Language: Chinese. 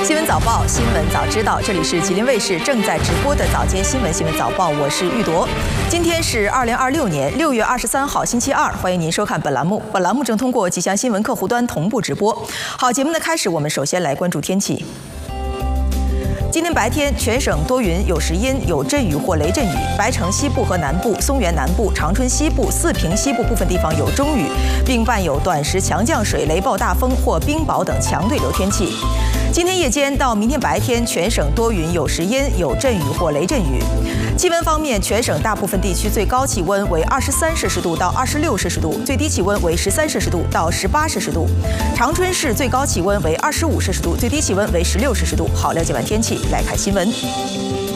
新闻早报，新闻早知道，这里是吉林卫视正在直播的早间新闻早报，我是玉铎。今天是2026年6月23号，星期二，欢迎您收看本栏目。本栏目正通过吉祥新闻客户端同步直播。好，节目的开始，我们首先来关注天气。今天白天全省多云，有时阴，有阵雨或雷阵雨。白城西部和南部、松原南部、长春西部、四平西部部分地方有中雨，并伴有短时强降水、雷暴大风或冰雹等强对流天气。今天夜间到明天白天，全省多云，有时阴，有阵雨或雷阵雨。气温方面，全省大部分地区最高气温为23摄氏度到26摄氏度，最低气温为13摄氏度到18摄氏度。长春市最高气温为25摄氏度，最低气温为16摄氏度。好，了解完天气，来看新闻。